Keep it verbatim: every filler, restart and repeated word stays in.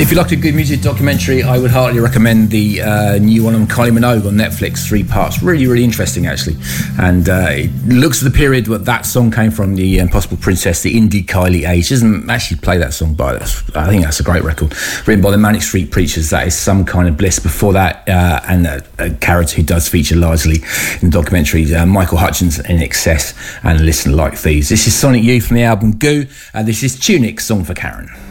If you like a good music documentary, I would heartily recommend the uh, new one on Kylie Minogue on Netflix, three parts. Really, really interesting, actually. And uh, it looks at the period where that song came from, the Impossible Princess, the indie Kylie age. She doesn't actually play that song, but I think that's a great record. Written by the Manic Street Preachers, That Is Some Kind of Bliss. Before that, uh, and a, a character who does feature largely in the documentary, uh, Michael Hutchence, In Excess, and Listen Like Thieves. This is Sonic Youth from the album Goo, and this is Tunic's Song for Karen.